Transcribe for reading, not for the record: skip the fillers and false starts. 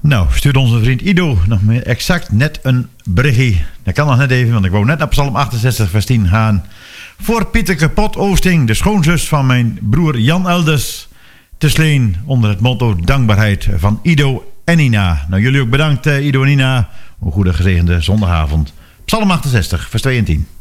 Nou, stuurt onze vriend Ido nog meer exact net een berichtje. Dat kan nog net even, want ik wou net naar Psalm 68 vers 10 gaan. Voor Pieterke Pot-Oosting, de schoonzus van mijn broer Jan Elders, te Sleen, onder het motto dankbaarheid van Ido en Nina. Nou, jullie ook bedankt Ido en Nina. Een goede gezegende zondagavond. Psalm 68 vers 2 en 10.